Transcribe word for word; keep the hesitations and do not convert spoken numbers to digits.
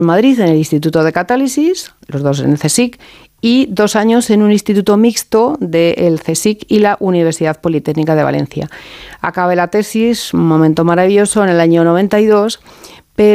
Madrid, en el Instituto de Catálisis, los dos en el CSIC, y dos años en un instituto mixto del CSIC y la Universidad Politécnica de Valencia. Acabé la tesis, un momento maravilloso, en el año noventa y dos,